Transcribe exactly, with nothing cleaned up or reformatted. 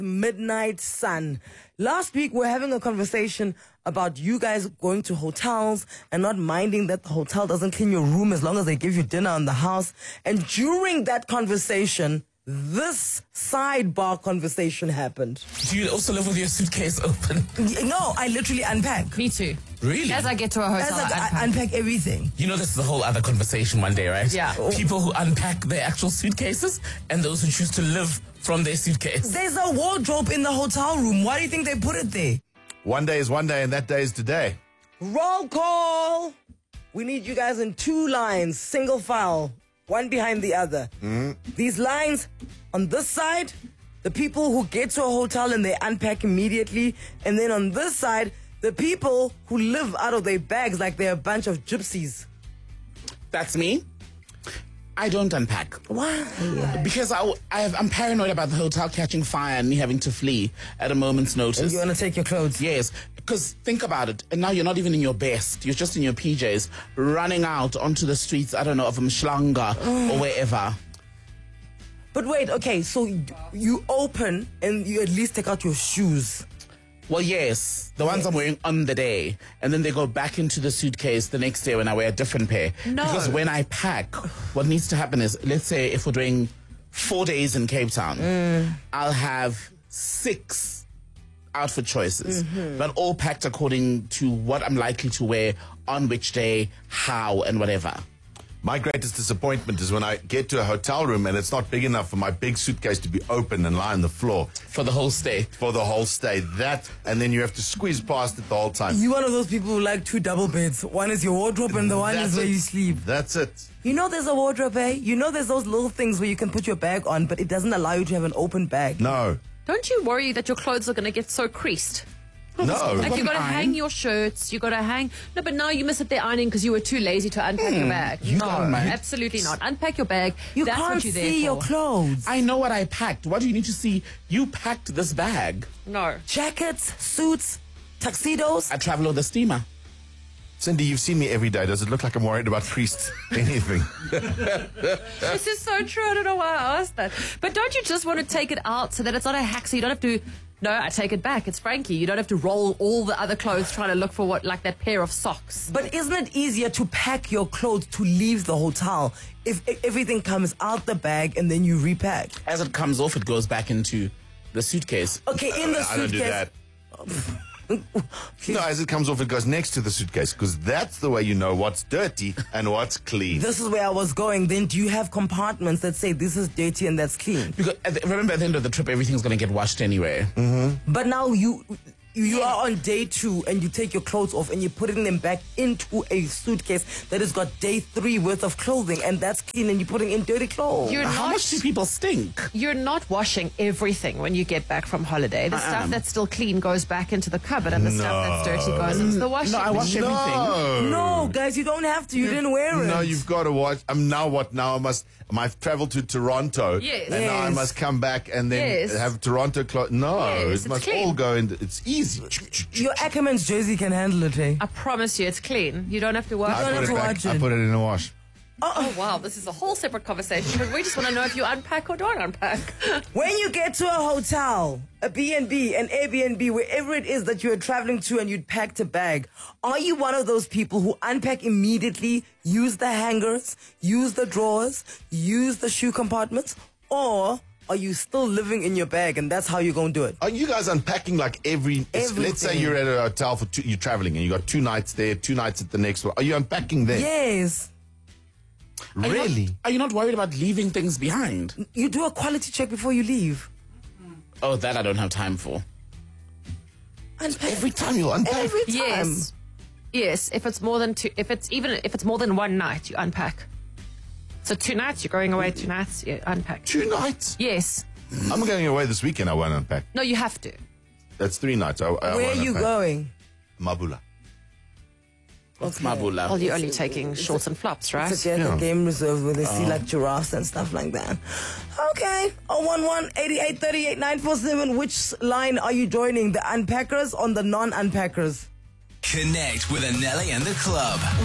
Midnight Sun. Last week, we we're having a conversation about you guys going to hotels and not minding that the hotel doesn't clean your room as long as they give you dinner in the house. And during that conversation, this sidebar conversation happened. Do you also live with your suitcase open? No, I literally unpack. Me too. Really? As I get to a hotel, As I, I unpack. I unpack everything. You know, this is a whole other conversation one day, right? Yeah. People who unpack their actual suitcases and those who choose to live from their suitcase. There's a wardrobe in the hotel room. Why do you think they put it there? One day is one day, and that day is today. Roll call. We need you guys in two lines, single file, one behind the other. Mm. These lines, on this side, the people who get to a hotel and they unpack immediately. And then on this side, the people who live out of their bags like they're a bunch of gypsies. That's me. I don't unpack. Why? Because I, I have, I'm paranoid about the hotel catching fire and me having to flee at a moment's notice. You want to take your clothes? Yes, because think about it. And now you're not even in your best. You're just in your P Js, running out onto the streets, I don't know, of Mshlanga or wherever. But wait, okay, so you open and you at least take out your shoes. Well, yes, the ones I'm wearing on the day, and then they go back into the suitcase the next day when I wear a different pair. No. Because when I pack, what needs to happen is, let's say if we're doing four days in Cape Town, mm. I'll have six outfit choices, mm-hmm. but all packed according to what I'm likely to wear on which day, how, and whatever. My greatest disappointment is when I get to a hotel room and it's not big enough for my big suitcase to be open and lie on the floor. For the whole stay. For the whole stay. That, and then you have to squeeze past it the whole time. You one of those people who like two double beds. One is your wardrobe and the one That's is where it. you sleep. That's it. You know there's a wardrobe, eh? You know there's those little things where you can put your bag on, but it doesn't allow you to have an open bag. No. Don't you worry that your clothes are going to get so creased? No. Like you got to Iron. hang your shirts, you got to hang. No, but now you miss it there ironing because you were too lazy to unpack your bag. you no, don't mind. absolutely not. Unpack your bag. You That's can't what you're there see for. your clothes. I know what I packed. What do you need to see? You packed this bag. No. Jackets, suits, tuxedos. I travel on the steamer. Cindy, you've seen me every day. Does it look like I'm worried about priests? Anything? This is so true. I don't know why I asked that. But don't you just want to take it out so that it's not a hack so you don't have to... No, I take it back. It's Frankie. You don't have to roll all the other clothes trying to look for what, like that pair of socks. But isn't it easier to pack your clothes to leave the hotel if if everything comes out the bag and then you repack? As it comes off, it goes back into the suitcase. Okay, in the I don't do suitcase. that. No, as it comes off, it goes next to the suitcase because that's the way you know what's dirty and what's clean. This is where I was going. Then do you have compartments that say this is dirty and that's clean? Because at the, remember, at the end of the trip, everything's going to get washed anyway. Mm-hmm. But now you you are on day two and you take your clothes off and you're putting them back into a suitcase that has got day three worth of clothing and that's clean and you're putting in dirty clothes. You're How not, much do people stink? You're not washing everything when you get back from holiday. The I stuff am. that's still clean goes back into the cupboard and the stuff that's dirty goes into the washing No, I wash machine. everything. No, guys, you don't have to. You didn't wear it. No, you've got to watch. I'm now what? Now I must. I've traveled to Toronto, Yes. and now I Yes. must come back and then Yes. have Toronto clothes. No, Yes, it it's must clean. all go in. It's easy. Your Ackerman's jersey can handle it, eh? I promise you, it's clean. You don't have to wash I don't put have it to back. watch I it. put it in the wash. Oh, wow, this is a whole separate conversation, but we just want to know if you unpack or don't unpack. When you get to a hotel, a B and B, an Airbnb, wherever it is that you're traveling to and you'd packed a bag, are you one of those people who unpack immediately, use the hangers, use the drawers, use the shoe compartments, or are you still living in your bag and that's how you're going to do it? Are you guys unpacking like every? it's- Let's say Everything. you're at a hotel for two, you're traveling and you got two nights there, two nights at the next one. Are you unpacking there? Yes. Are you Really? not- Are you not worried about leaving things behind? You do a quality check before you leave. Oh, that I don't have time for. Unpack Every time you unpack. every time. Yes. Yes, if it's more than two, if it's even, if it's more than one night, you unpack. So two nights, you're going away two nights, you unpack. Two nights. Yes. I'm going away this weekend. I won't unpack. No, you have to. That's three nights. I, I Where won't are you unpack. going? Mabula. What's mabula? Well, you're only taking shorts and flops, right? It's at Yeah. the game reserve where they see like giraffes and stuff like that. Okay. oh one one, eight eight three eight, nine four seven. Which line are you joining? The unpackers or the non-unpackers? Connect with Anelli and the club.